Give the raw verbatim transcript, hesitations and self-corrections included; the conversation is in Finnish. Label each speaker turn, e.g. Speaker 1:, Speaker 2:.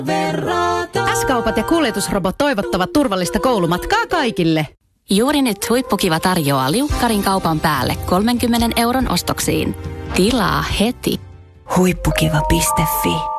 Speaker 1: S-kaupat ja kuljetusrobot toivottavat turvallista koulumatkaa kaikille.
Speaker 2: Juuri nyt Huippukiva tarjoaa liukkarin kaupan päälle kolmenkymmenen euron ostoksiin. Tilaa heti.
Speaker 3: Huippukiva piste fi